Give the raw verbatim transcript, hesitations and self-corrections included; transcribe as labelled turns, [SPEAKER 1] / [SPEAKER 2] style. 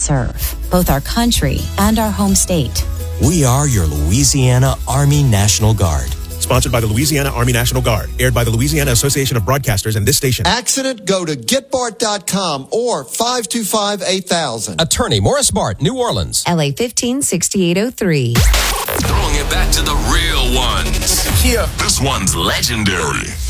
[SPEAKER 1] serve, both our country and our home state.
[SPEAKER 2] We are your Louisiana Army National Guard.
[SPEAKER 3] Sponsored by the Louisiana Army National Guard. Aired by the Louisiana Association of Broadcasters and this station.
[SPEAKER 4] Accident? Go to get bart dot com or five two five, eight thousand.
[SPEAKER 5] Attorney Morris Bart, New Orleans.
[SPEAKER 6] L A fifteen sixty-eight oh three.
[SPEAKER 7] Throwing it back to the real ones.
[SPEAKER 8] Yeah.
[SPEAKER 7] This one's legendary.